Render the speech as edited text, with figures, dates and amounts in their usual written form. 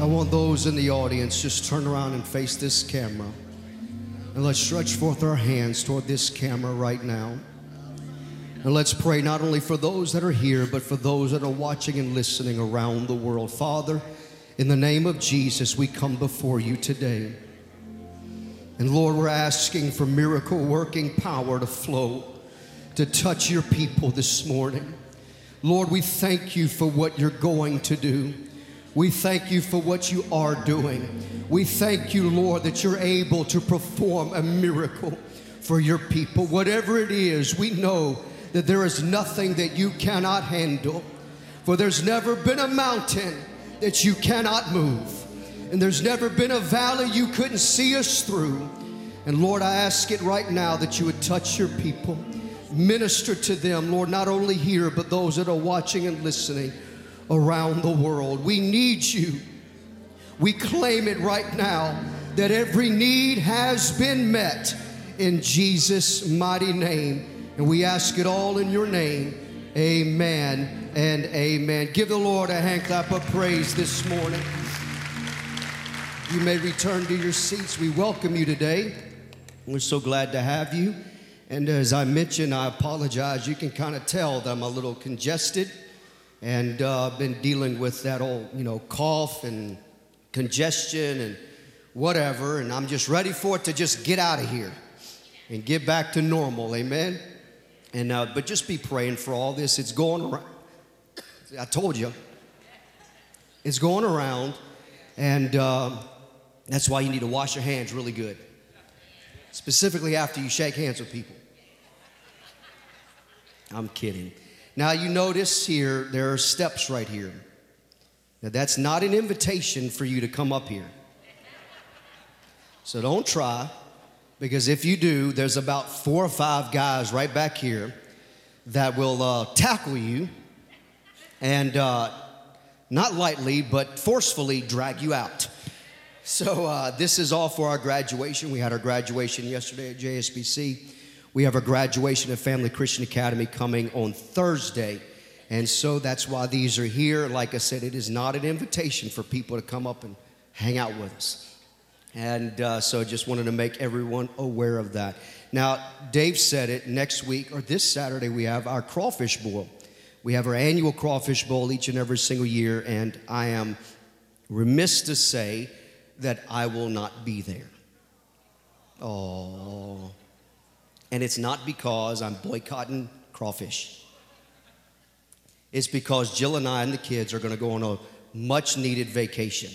I want those in the audience just turn around and face this camera. And let's stretch forth our hands toward this camera right now. And let's pray not only for those that are here, but for those that are watching and listening around the world. Father, in the name of Jesus, we come before you today. And Lord, we're asking for miracle working power to flow, to touch your people this morning. Lord, we thank you for what you're going to do. We thank you for what you are doing. We thank you, Lord, that you're able to perform a miracle for your people. Whatever it is, we know that there is nothing that you cannot handle. For there's never been a mountain that you cannot move. And there's never been a valley you couldn't see us through. And Lord, I ask it right now that you would touch your people. Minister to them, Lord, not only here, but those that are watching and listening around the world. We need you. We claim it right now that every need has been met in Jesus' mighty name. And we ask it all in your name. Amen and amen. Give the Lord a hand clap of praise this morning. You may return to your seats. We welcome you today. We're so glad to have you. And as I mentioned, I apologize. You can kind of tell that I'm a little congested. And I've been dealing with that old, cough and congestion and whatever. And I'm just ready for it to just get out of here and get back to normal. Amen. And but just be praying for all this. It's going around. I told you. It's going around. And that's why you need to wash your hands really good. Specifically after you shake hands with people. I'm kidding. Now you notice here, there are steps right here. Now that's not an invitation for you to come up here. So don't try, because if you do, there's about 4 or 5 guys right back here that will tackle you and not lightly, but forcefully drag you out. So this is all for our graduation. We had our graduation yesterday at JSBC. We have our graduation at Family Christian Academy coming on Thursday. And so that's why these are here. Like I said, it is not an invitation for people to come up and hang out with us. And so I just wanted to make everyone aware of that. Now, Dave said it, next week, or this Saturday, we have our crawfish boil. We have our annual crawfish boil each and every single year. And I am remiss to say that I will not be there. Oh. And it's not because I'm boycotting crawfish. It's because Jill and I and the kids are going to go on a much-needed vacation.